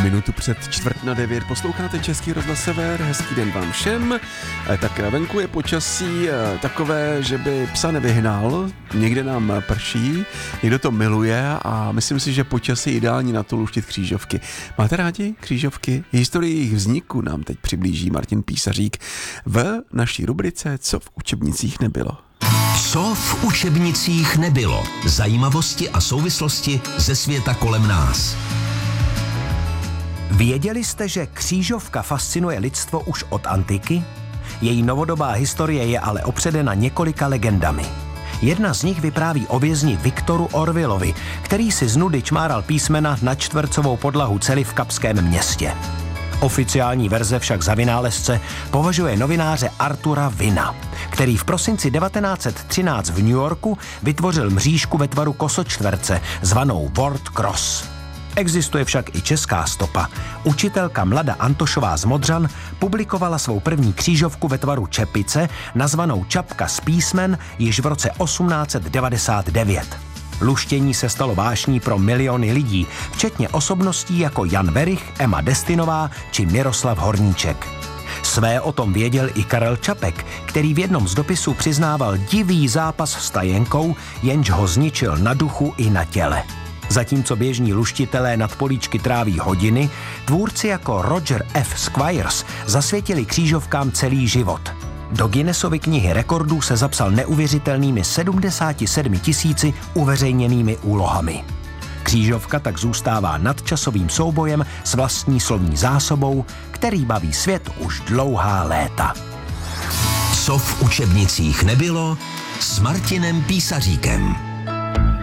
Minutu před 8:45 posloucháte Český rozhlas Sever, hezký den vám všem. Tak venku je počasí takové, že by psa nevyhnal, někde nám prší, někdo to miluje a myslím si, že počasí je ideální na to luštit křížovky. Máte rádi křížovky? Historii jejich vzniku nám teď přiblíží Martin Písařík v naší rubrice Co v učebnicích nebylo. Co v učebnicích nebylo? Zajímavosti a souvislosti ze světa kolem nás. Věděli jste, že křížovka fascinuje lidstvo už od antiky? Její novodobá historie je ale opředena několika legendami. Jedna z nich vypráví o vězni Viktoru Orwellovi, který si z nudy čmáral písmena na čtvercovou podlahu cely v Kapském městě. Oficiální verze však za vynálezce považuje novináře Artura Wina, který v prosinci 1913 v New Yorku vytvořil mřížku ve tvaru kosočtverce zvanou Word Cross. Existuje však i česká stopa. Učitelka Mlada Antošová z Modřan publikovala svou první křížovku ve tvaru čepice, nazvanou Čapka z písmen, již v roce 1899. Luštění se stalo vášní pro miliony lidí, včetně osobností jako Jan Werich, Emma Destinová či Miroslav Horníček. Své o tom věděl i Karel Čapek, který v jednom z dopisů přiznával divý zápas s tajenkou, jenž ho zničil na duchu i na těle. Zatímco běžní luštitelé nad políčky tráví hodiny, tvůrci jako Roger F. Squires zasvětili křížovkám celý život. Do Guinnessovy knihy rekordů se zapsal neuvěřitelnými 77 000 uveřejněnými úlohami. Křížovka tak zůstává nadčasovým soubojem s vlastní slovní zásobou, který baví svět už dlouhá léta. Co v učebnicích nebylo s Martinem Písaříkem.